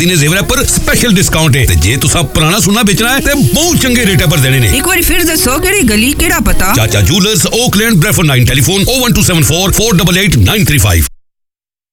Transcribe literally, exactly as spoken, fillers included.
शादी ने जेवर पर स्पेशल डिस्काउंट है। जे तुसा पुराना सोना बेचना है ते बहुत चंगे रेट पर देने ने। एक बार फिर दसो केड़ी गली केड़ा पता? चाचा jewellers, okay land, ब्रेफोर्ड nine, telephone ओ one two seven four four eight eight nine three five.